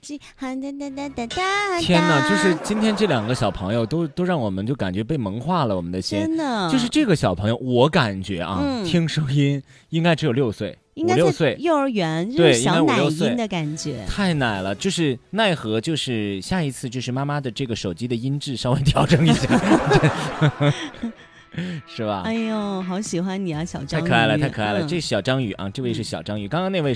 机，哒哒哒哒哒。 天哪，就是今天这2个小朋友都让我们就感觉被萌化了我们的心。 真的， 就是这个小朋友，我感觉啊，听声音应该只有6岁。 应该 5、6岁， 幼儿园，就是小奶音的感觉， 太奶了。就是奈何，就是下一次就是妈妈的这个手机的音质稍微调整一下，是吧？ 哎呦，好喜欢你啊，小章鱼， 太可爱了，太可爱了。这小章鱼啊，这位是小章鱼，刚刚那位